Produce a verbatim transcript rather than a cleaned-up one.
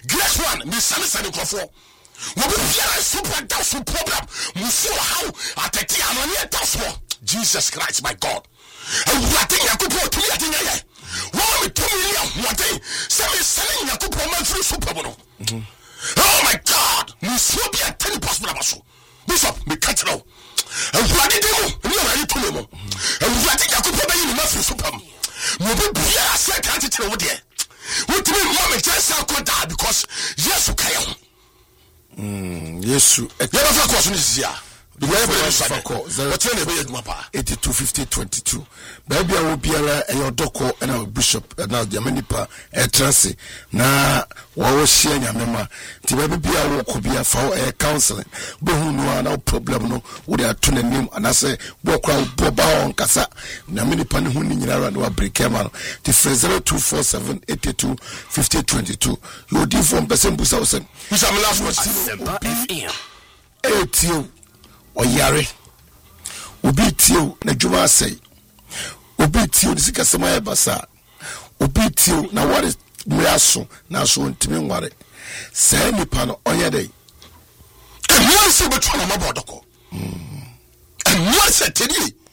Grace one, me send send crofo. We be fear super down some problem. We see how atati amani down Jesus Christ, my God. And what thing Yakupo to me at the one with two million, what thing? Seven selling Yakupo man free super bono. Oh my God, we so be at ten possible. Bishop, me cut it out. And what did you do? You are to me. And what thing Yakupo be in free super. We be fear I said can't tell over there. What me mama just say could die because yes okay. Mm, yes, you never for question is here. The way for call eighty-two fifty twenty-two. Baby, I will be a your doctor and our bishop and now the Manipa a transi. Na what was sharing your mema. The baby be a walk be a for a counseling. But who know no problem no would have turned him and I say walk out Boba on Casa. Naminipan who need around our break man. The phrase zero two four seven eighty-two fifty twenty-two. You did from Person Busausen. Who's our last one? Eight you. Oyare obi tio na dwuma sei obi tio disika sema basa obi tio na what is mraso na so ntimi nware say nipa no onye dey e mo se betwa na mabodoko mm e mo se tedi